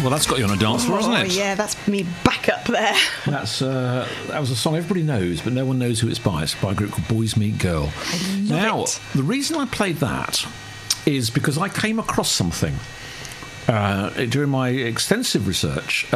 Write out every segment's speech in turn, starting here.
Well, that's got you on a dance floor, hasn't it? Oh, yeah, that's me back up there. That was a song everybody knows, but no one knows who it's by. It's by a group called Boys Meet Girl. I love it. The reason I played that is because I came across something during my extensive research.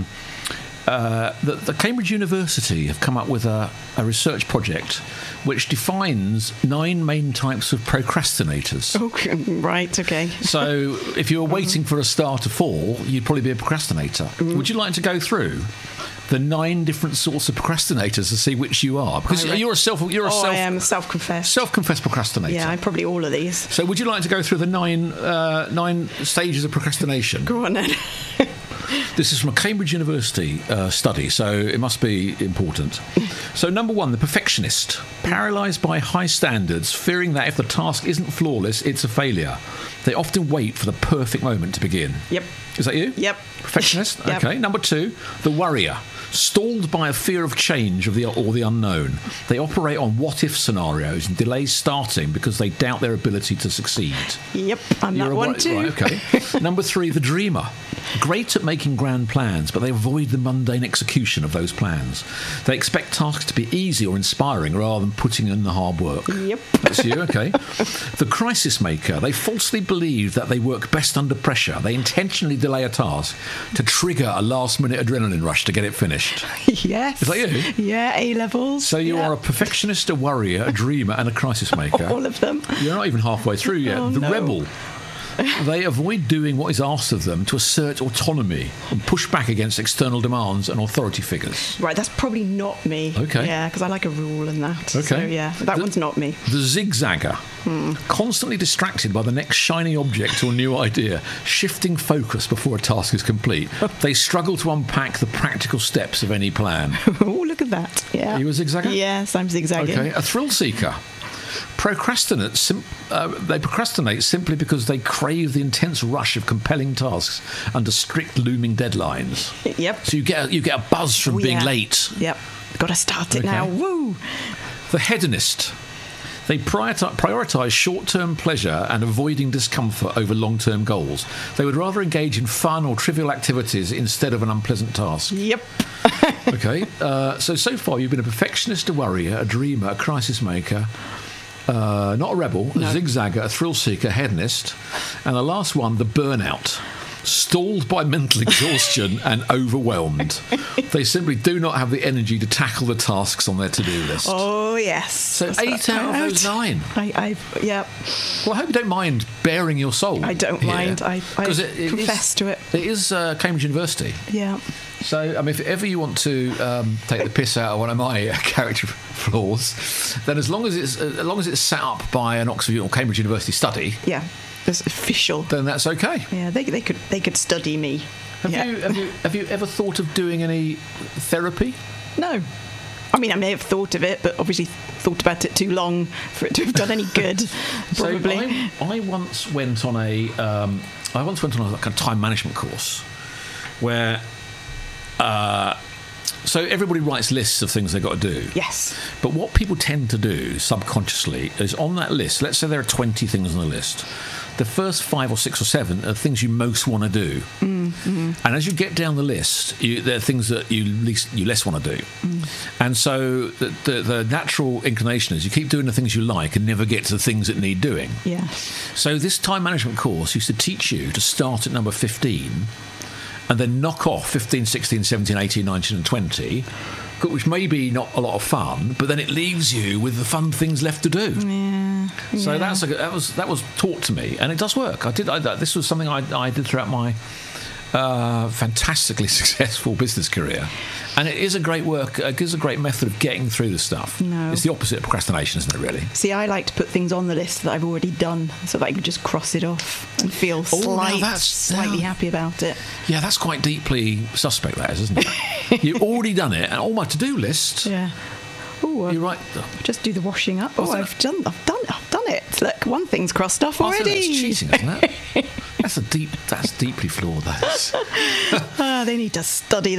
The Cambridge University have come up with a research project which defines 9 main types of procrastinators. Okay, right, okay. So if you were waiting for a star to fall, you'd probably be a procrastinator. Would you like to go through the 9 different sorts of procrastinators to see which you are? Because I am a self-confessed procrastinator. Yeah, I'm probably all of these. So would you like to go through the 9 stages of procrastination? Go on then. This is from a Cambridge University study, so it must be important. So, number 1, the perfectionist. Paralysed by high standards, fearing that if the task isn't flawless, it's a failure. They often wait for the perfect moment to begin. Yep. Is that you? Yep. Perfectionist? Yep. Okay. Number 2, the worrier. Stalled by a fear of change or the unknown. They operate on what-if scenarios and delay starting because they doubt their ability to succeed. Yep, I'm that one too. Right, okay. Number 3, the dreamer. Great at making grand plans, but they avoid the mundane execution of those plans. They expect tasks to be easy or inspiring rather than putting in the hard work. Yep. That's you, okay. The crisis maker. They falsely believe that they work best under pressure. They intentionally delay a task to trigger a last-minute adrenaline rush to get it finished. Yes. Is that you? Yeah, A-levels. So you are a perfectionist, a worrier, a dreamer and a crisis maker. All of them. You're not even halfway through yet. Oh, the no. rebel. They avoid doing what is asked of them to assert autonomy and push back against external demands and authority figures. Right, that's probably not me. Okay. Yeah, because I like a rule and that. Okay. So, yeah, that one's not me. The zigzagger. Constantly distracted by the next shiny object or new idea, shifting focus before a task is complete. They struggle to unpack the practical steps of any plan. Oh, look at that. Yeah. Are you a zigzagger? Yes, I'm zigzagging. Okay. A thrill seeker. They procrastinate simply because they crave the intense rush of compelling tasks under strict looming deadlines. Yep. So you get a buzz from being late. Yep. Got to start it now. Woo! The hedonist. They prioritise short-term pleasure and avoiding discomfort over long-term goals. They would rather engage in fun or trivial activities instead of an unpleasant task. Yep. Okay. So far you've been a perfectionist, a worrier, a dreamer, a crisis maker, not a rebel, a zigzagger, a thrill seeker, a hedonist, and the last one, the burnout. Stalled by mental exhaustion and overwhelmed. They simply do not have the energy to tackle the tasks on their to-do list. Oh, yes. So 8 out of those 9. Yeah. Well, I hope you don't mind bearing your soul. I don't mind. I confess to it. It is Cambridge University. Yeah. So, I mean, if ever you want to take the piss out of one of my character flaws, then as long as it's set up by an Oxford or Cambridge University study, yeah, it's official, then that's okay. Yeah, they could study me. Have you ever thought of doing any therapy? No. I mean, I may have thought of it, but obviously thought about it too long for it to have done any good. Probably. So I once went on a like a time management course where. So everybody writes lists of things they've got to do. Yes. But what people tend to do subconsciously is on that list, let's say there are 20 things on the list, the first 5 or 6 or 7 are things you most want to do. Mm-hmm. And as you get down the list, there are things that you less want to do. And so the natural inclination is you keep doing the things you like and never get to the things that need doing. Yeah. So this time management course used to teach you to start at number 15 and then knock off 15, 16, 17, 18, 19 and 20, which may be not a lot of fun, but then it leaves you with the fun things left to do. Yeah. So that was taught to me, and it does work. This was something I did throughout my fantastically successful business career, and it is a great method of getting through the stuff. No. It's the opposite of procrastination, isn't it, really? See, I like to put things on the list that I've already done so that I can just cross it off and feel slightly happy about it. Yeah, that's quite deeply suspect, that is, isn't it? You've already done it, and my to-do list. Yeah. Ooh, you're right. Just do the washing up. Oh, I've done it. Look, one thing's crossed off already. That's cheating, isn't it? That's deeply flawed, that is. They need to study